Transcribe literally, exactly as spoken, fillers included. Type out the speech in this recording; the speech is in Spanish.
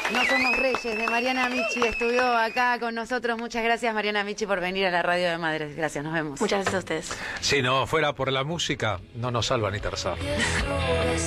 No somos reyes, de Mariana Michi, estuvo acá con nosotros. Muchas gracias, Mariana Michi, por venir a la Radio de Madres. Gracias, nos vemos. Muchas gracias a ustedes. Si no fuera por la música, no nos salva ni Tarzán.